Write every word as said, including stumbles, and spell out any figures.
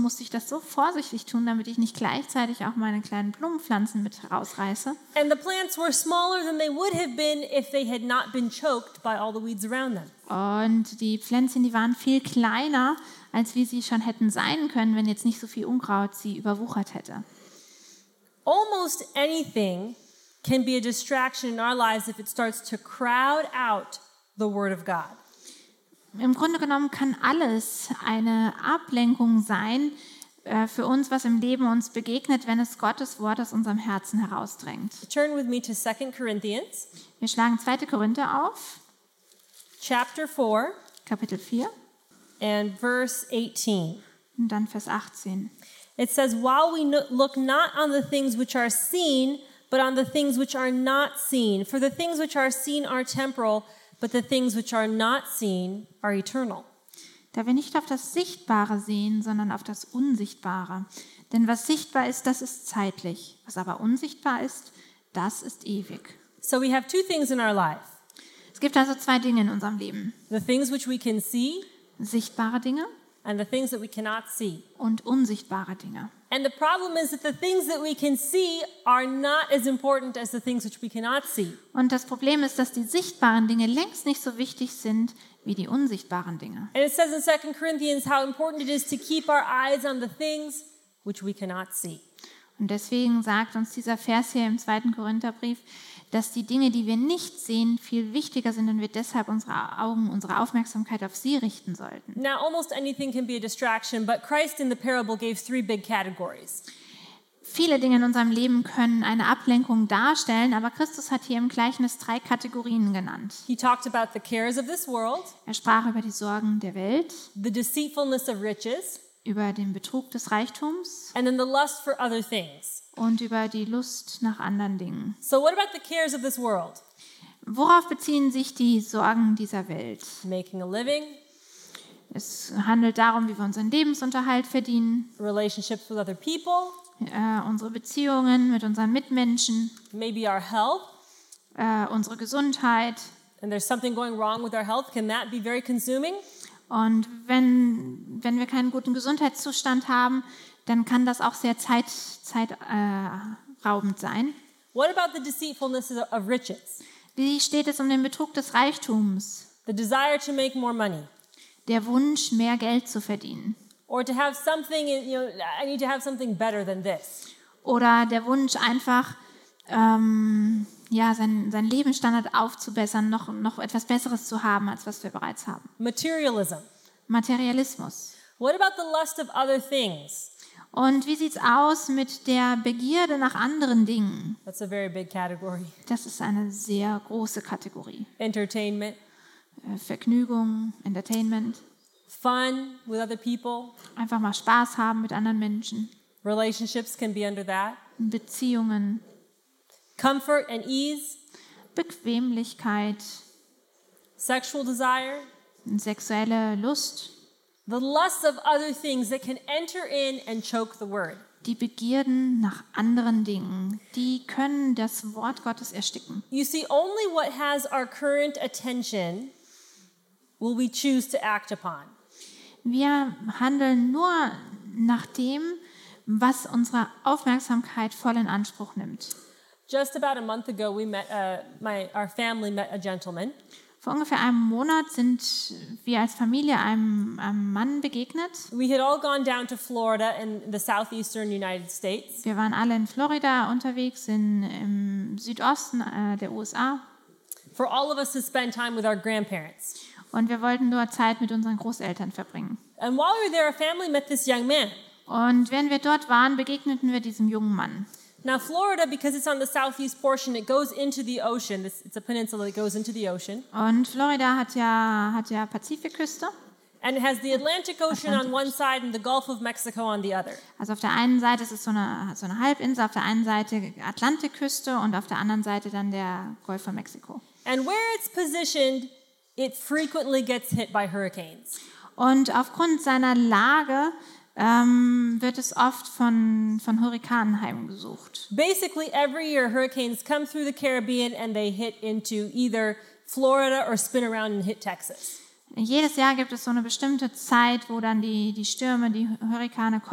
musste ich das so vorsichtig tun, damit ich nicht gleichzeitig auch meine kleinen Blumenpflanzen mit rausreiße. And the plants were smaller than they would have been if they had not been choked by all the weeds around them. Und die Pflänzchen, die waren viel kleiner, als wie sie schon hätten sein können, wenn jetzt nicht so viel Unkraut sie überwuchert hätte. Almost anything can be a distraction in our lives if it starts to crowd out the Word of God. Im Grunde genommen kann alles eine Ablenkung sein äh, für uns, was im Leben uns begegnet, wenn es Gottes Wort aus unserem Herzen herausdrängt. Turn with me to Second Corinthians, Wir schlagen zweite Korinther auf, chapter four, Kapitel vier and verse eighteen. und dann Vers achtzehn. It says, while we no- look not on the things which are seen, but on the things which are not seen. For the things which are seen are temporal, but the things which are not seen are eternal. Da wir nicht auf das Sichtbare sehen, sondern auf das Unsichtbare. Denn was sichtbar ist, das ist zeitlich. Was aber unsichtbar ist, das ist ewig. So we have two things in our life. Es gibt also zwei Dinge in unserem Leben. The things which we can see Sichtbare Dinge and the things that we cannot see. und unsichtbare Dinge. And the problem is that the things that we can see are not as important as the things which we cannot see. Und das Problem ist, dass die sichtbaren Dinge längst nicht so wichtig sind wie die unsichtbaren Dinge. And it says in Second Corinthians how important it is to keep our eyes on the things which we cannot see. Und deswegen sagt uns dieser Vers hier im zweiten Korintherbrief, dass die Dinge, die wir nicht sehen, viel wichtiger sind und wir deshalb unsere Augen, unsere Aufmerksamkeit auf sie richten sollten. Now, almost anything can be a distraction, but Christ in the parable gave three big categories. Viele Dinge in unserem Leben können eine Ablenkung darstellen, aber Christus hat hier im Gleichnis drei Kategorien genannt. He talked about the cares of this world, Er sprach über die Sorgen der Welt, the deceitfulness of riches, über den Betrug des Reichtums and then the lust for other things. und über die Lust nach anderen Dingen. So what about the cares of this world? Worauf beziehen sich die Sorgen dieser Welt? Making a living, Es handelt darum, wie wir unseren Lebensunterhalt verdienen, relationships with other people, äh, unsere Beziehungen mit unseren Mitmenschen, maybe our health, äh, unsere Gesundheit. and there's something going wrong with our health. Can that be very consuming? Und wenn, wenn wir keinen guten Gesundheitszustand haben, dann kann das auch sehr zeit, zeitraubend sein. What about the deceitfulness of riches? Wie steht es um den Betrug des Reichtums? The desire to make more money, Der Wunsch, mehr Geld zu verdienen. or to have something, you know, I need to have something better than this. Oder der Wunsch, einfach ähm, ja, seinen, seinen Lebensstandard aufzubessern, noch, noch etwas Besseres zu haben, als was wir bereits haben. Materialism. Materialismus. What about the lust of other things? Und wie sieht es aus mit der Begierde nach anderen Dingen? That's a very big category. Das ist eine sehr große Kategorie. Entertainment, Äh, Vergnügung, Entertainment, fun with other people. einfach mal Spaß haben mit anderen Menschen, Relationships can be under that. Beziehungen, Comfort and ease, Bequemlichkeit, sexual desire, sexuelle Lust, the lust of other things that can enter in and choke the word. die Begierden nach anderen Dingen, die können das Wort Gottes ersticken. You see, only what has our current attention will we choose to act upon. Wir handeln nur nach dem, was unsere Aufmerksamkeit voll in Anspruch nimmt. Just about a month ago, we met, uh, my, our family met a gentleman. Vor ungefähr einem Monat sind wir als Familie einem, einem Mann begegnet. We had all gone down to Florida in the southeastern United States. Wir waren alle in Florida unterwegs, in, im Südosten äh, der U S A. For all of us to spend time with our grandparents. Und wir wollten dort Zeit mit unseren Großeltern verbringen. And while we were there, our family met this young man. Und während wir dort waren, begegneten wir diesem jungen Mann. Now, Florida, because it's on the southeast portion, it goes into the ocean. This, it's a peninsula that goes into the ocean. Und Florida hat ja, hat ja Pazifikküste. And it has the Atlantic Ocean on one side and the Gulf of Mexico on the other. Also auf der einen Seite ist es so eine, so eine Halbinsel, auf der einen Seite Atlantikküste und auf der anderen Seite dann der Golf von Mexiko. And where it's positioned, it frequently gets hit by hurricanes. Und aufgrund seiner Lage ähm, wird es oft von, von Hurrikanen heimgesucht. Basically, every year, hurricanes come through the Caribbean and they hit into either Florida or spin around and hit Texas. Jedes Jahr gibt es so eine bestimmte Zeit, wo dann die, die Stürme, die Hurrikane kommen.